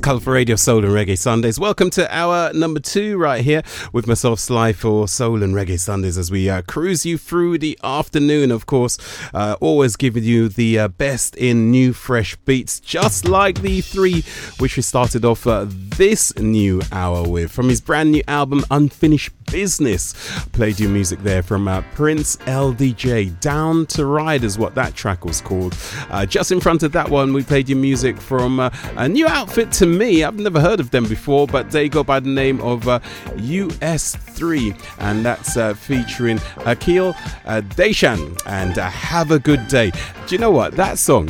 Colourful Radio Soul and Reggae Sundays. Welcome to hour number 2 right here with myself, Sly, for Soul and Reggae Sundays as we cruise you through the afternoon. Of course, always giving you the best in new fresh beats, just like the 3 which we started off this new hour with. From his brand new album Unfinished Business, played you music there from Prince LDJ. Down to Ride is what that track was called. Just in front of that one, we played you music from a new outfit to me. I've never heard of them before, but they go by the name of US3, and that's featuring Akil Deshan and Have a Good Day. Do you know what? That song,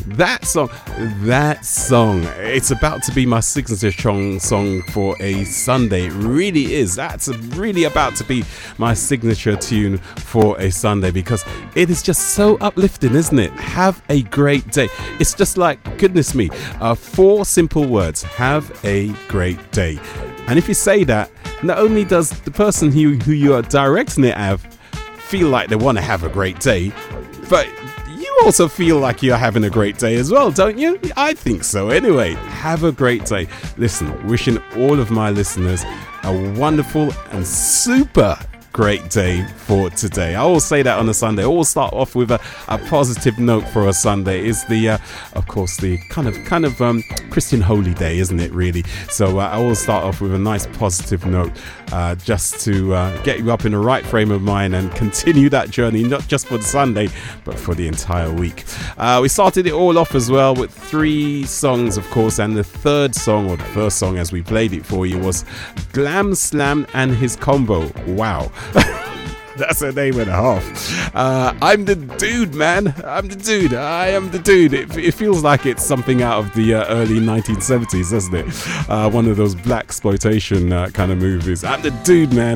it's about to be my signature song for a Sunday. It really is. That's really about to be my signature tune for a Sunday because it is just so uplifting, isn't it? Have a great day. It's just like, goodness me, 4 simple words. Have a great day. And if you say that, not only does the person who you are directing it at feel like they want to have a great day, but you also feel like you're having a great day as well, don't you? I think so. Anyway, have a great day. Listen, wishing all of my listeners a wonderful and super great day for today. I always say that on a Sunday. I always start off with a positive note for a Sunday. It's the, of course, the kind of Christian holy day, isn't it? Really. So I always start off with a nice positive note, just to get you up in the right frame of mind and continue that journey, not just for the Sunday, but for the entire week. We started it all off as well with 3 songs, of course, and the third song, or the first song as we played it for you, was Glam Slam and his combo. Wow. That's a name and a half. I'm the dude, man. I'm the dude. I am the dude. It feels like it's something out of the early 1970s, doesn't it? One of those blaxploitation kind of movies. I'm the dude, man.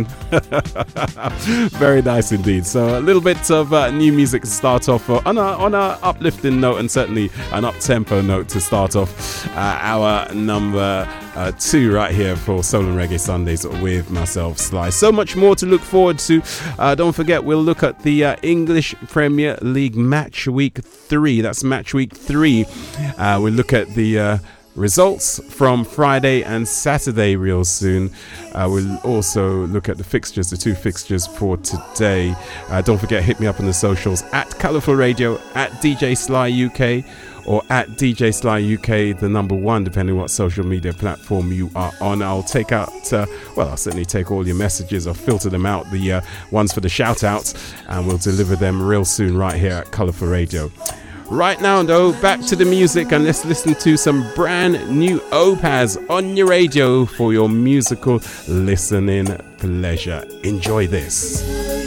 Very nice indeed. So a little bit of new music to start off on a uplifting note, and certainly an up-tempo note to start off our number 2 right here for Soul and Reggae Sundays with myself, Sly. So much more to look forward to. Don't forget, we'll look at the English Premier League Match Week 3. That's Match Week 3. We'll look at the results from Friday and Saturday real soon. We'll also look at the fixtures, the 2 fixtures for today. Don't forget, hit me up on the socials at Colourful Radio, at DJ Sly UK, or at DJ Sly UK, the number 1, depending on what social media platform you are on. I'll take out, I'll certainly take all your messages. I'll filter them out, the ones for the shout outs, and we'll deliver them real soon right here at Colourful Radio. Right now, though, back to the music, and let's listen to some brand new Opaz on your radio for your musical listening pleasure. Enjoy this.